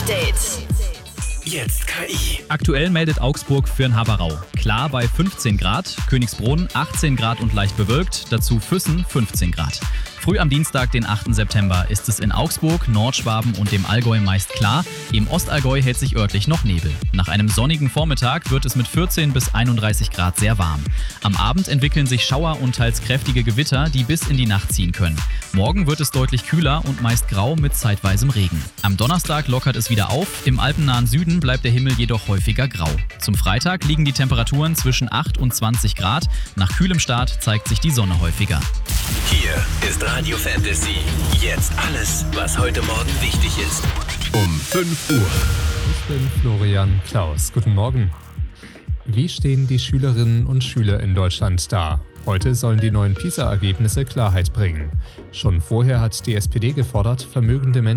Update. Jetzt KI. Aktuell meldet Augsburg Firnhaberau. Klar bei 15 Grad, Königsbrunn 18 Grad und leicht bewölkt, dazu Füssen 15 Grad. Früh am Dienstag, den 8. September, ist es in Augsburg, Nordschwaben und dem Allgäu meist klar. Im Ostallgäu hält sich örtlich noch Nebel. Nach einem sonnigen Vormittag wird es mit 14 bis 31 Grad sehr warm. Am Abend entwickeln sich Schauer und teils kräftige Gewitter, die bis in die Nacht ziehen können. Morgen wird es deutlich kühler und meist grau mit zeitweisem Regen. Am Donnerstag lockert es wieder auf, im alpennahen Süden bleibt der Himmel jedoch häufiger grau. Zum Freitag liegen die Temperaturen zwischen 8 und 20 Grad. Nach kühlem Start zeigt sich die Sonne häufiger. Hier ist Radio Fantasy. Jetzt alles, was heute Morgen wichtig ist. Um 5 Uhr. Ich bin Florian Klaus. Guten Morgen. Wie stehen die Schülerinnen und Schüler in Deutschland da? Heute sollen die neuen PISA-Ergebnisse Klarheit bringen. Schon vorher hat die SPD gefordert, vermögende Menschen